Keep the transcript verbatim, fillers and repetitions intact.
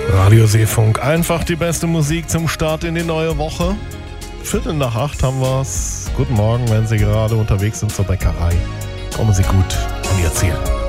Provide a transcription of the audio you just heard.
Radio Seefunk, einfach die beste Musik zum Start in die neue Woche. Viertel nach acht haben wir's. Guten Morgen, wenn Sie gerade unterwegs sind zur Bäckerei. Kommen Sie gut an Ihr Ziel.